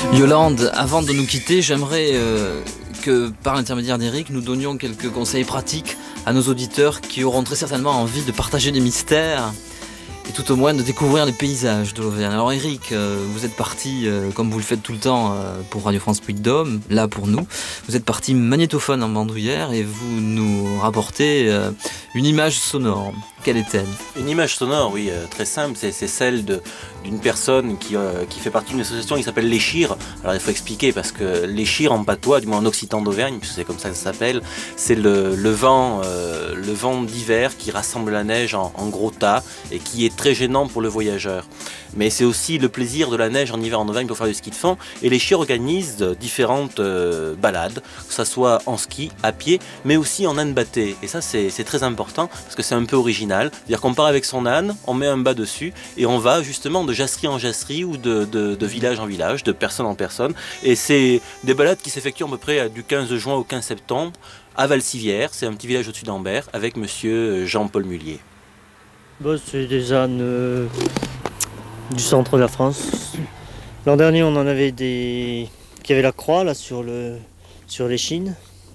Yolande, avant de nous quitter, j'aimerais que par l'intermédiaire d'Éric, nous donnions quelques conseils pratiques à nos auditeurs qui auront très certainement envie de partager des mystères et tout au moins de découvrir les paysages de l'Auvergne. Alors Éric, vous êtes parti, comme vous le faites tout le temps pour Radio France Puy-de-Dôme, là pour nous, vous êtes parti magnétophone en bandoulière et vous nous rapportez une image sonore. Quelle est-elle ? Une image sonore, oui, très simple, c'est celle d'une personne qui fait partie d'une association qui s'appelle Les Chires. Alors il faut expliquer parce que Les Chires en patois, du moins en occitan d'Auvergne, puisque c'est comme ça que ça s'appelle, c'est le vent d'hiver qui rassemble la neige en gros tas et qui est très gênant pour le voyageur. Mais c'est aussi le plaisir de la neige en hiver en Auvergne pour faire du ski de fond. Et Les Chires organisent différentes balades, que ce soit en ski, à pied, mais aussi en âne batté. Et ça c'est très important parce que c'est un peu original. C'est-à-dire qu'on part avec son âne, on met un bas dessus et on va justement de jasserie en jasserie ou de village en village, de personne en personne. Et c'est des balades qui s'effectuent à peu près du 15 juin au 15 septembre à Valcivière, c'est un petit village au-dessus d'Ambert, avec monsieur Jean-Paul Mullier. C'est des ânes du centre de la France. L'an dernier, on en avait qui avaient la croix là sur l'échine.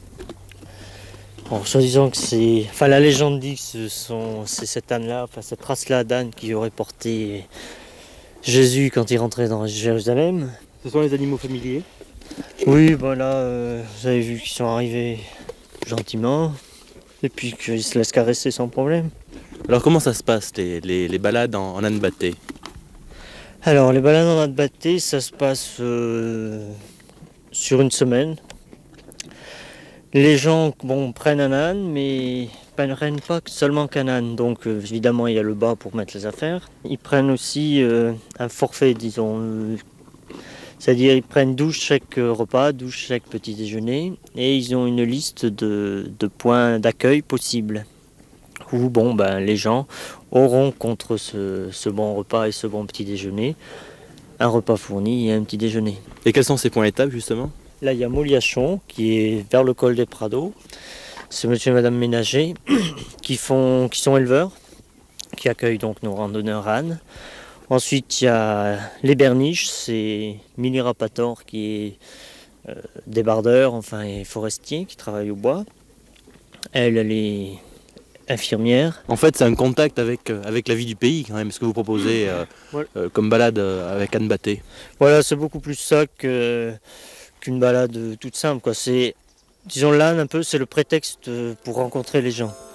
En soi-disant que la légende dit que c'est cet âne-là, cette race-là d'âne qui aurait porté Jésus quand il rentrait dans Jérusalem. Ce sont les animaux familiers. Oui, là, vous avez vu qu'ils sont arrivés gentiment, et puis qu'ils se laissent caresser sans problème. Alors comment ça se passe, les balades en âne batté ? Alors, les balades en âne batté, ça se passe sur une semaine. Les gens prennent un âne, mais ils ne prennent pas seulement qu'un âne. Donc évidemment, il y a le bas pour mettre les affaires. Ils prennent aussi un forfait, disons. C'est-à-dire ils prennent 12 chaque repas, 12 chaque petit déjeuner. Et ils ont une liste de points d'accueil possibles. Où les gens auront contre ce bon repas et ce bon petit déjeuner un repas fourni et un petit déjeuner. Et quels sont ces points étapes justement ? Là, il y a Moliachon, qui est vers le col des Prados. C'est monsieur et madame Ménager, qui sont éleveurs, qui accueillent donc nos randonneurs ânes. Ensuite, il y a les Berniches, c'est Milly Rapator, qui est débardeur, et forestier, qui travaille au bois. Elle est infirmière. En fait, c'est un contact avec la vie du pays, quand même, ce que vous proposez comme balade avec âne batté. Voilà, c'est beaucoup plus ça qu'une balade toute simple, quoi. Disons l'âne un peu, c'est le prétexte pour rencontrer les gens.